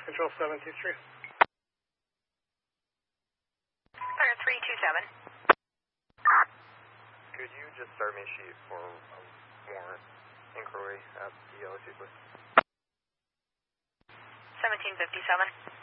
Control 723. Fire 327. Could you just start me a sheet for a warrant inquiry at the LSU, please? 1757.